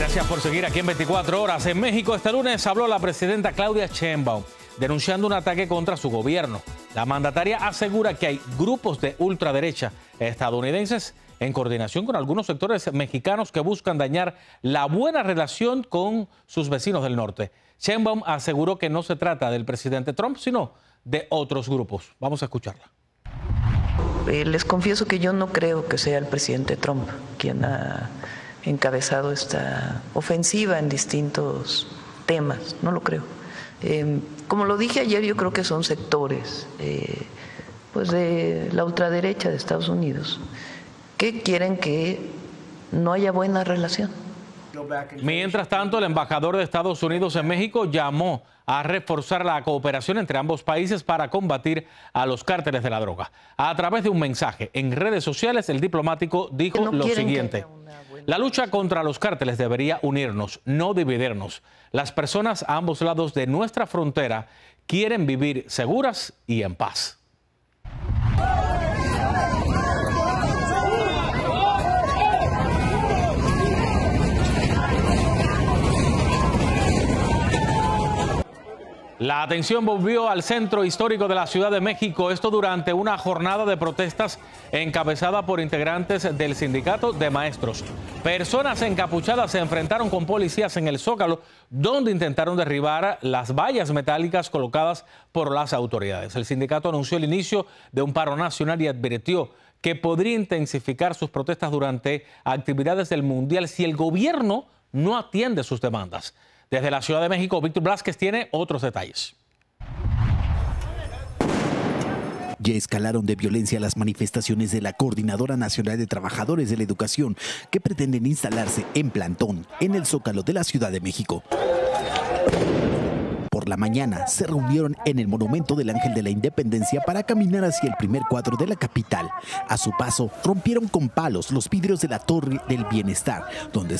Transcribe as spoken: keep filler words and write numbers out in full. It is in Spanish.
Gracias por seguir aquí en veinticuatro horas. En México este lunes habló la presidenta Claudia Sheinbaum denunciando un ataque contra su gobierno. La mandataria asegura que hay grupos de ultraderecha estadounidenses en coordinación con algunos sectores mexicanos que buscan dañar la buena relación con sus vecinos del norte. Sheinbaum aseguró que no se trata del presidente Trump, sino de otros grupos. Vamos a escucharla. Eh, les confieso que yo no creo que sea el presidente Trump quien ha encabezado esta ofensiva en distintos temas, no lo creo. Eh, como lo dije ayer, yo creo que son sectores eh, pues de la ultraderecha de Estados Unidos que quieren que no haya buena relación. Mientras tanto, el embajador de Estados Unidos en México llamó a reforzar la cooperación entre ambos países para combatir a los cárteles de la droga. A través de un mensaje en redes sociales, el diplomático dijo no lo siguiente: la lucha contra los cárteles debería unirnos, no dividirnos. Las personas a ambos lados de nuestra frontera quieren vivir seguras y en paz. La atención volvió al centro histórico de la Ciudad de México, esto durante una jornada de protestas encabezada por integrantes del sindicato de maestros. Personas encapuchadas se enfrentaron con policías en el Zócalo, donde intentaron derribar las vallas metálicas colocadas por las autoridades. El sindicato anunció el inicio de un paro nacional y advirtió que podría intensificar sus protestas durante actividades del Mundial si el gobierno no atiende sus demandas. Desde la Ciudad de México, Víctor Blázquez tiene otros detalles. Ya escalaron de violencia las manifestaciones de la Coordinadora Nacional de Trabajadores de la Educación, que pretenden instalarse en plantón en el Zócalo de la Ciudad de México. Por la mañana se reunieron en el Monumento del Ángel de la Independencia para caminar hacia el primer cuadro de la capital. A su paso, rompieron con palos los vidrios de la Torre del Bienestar, donde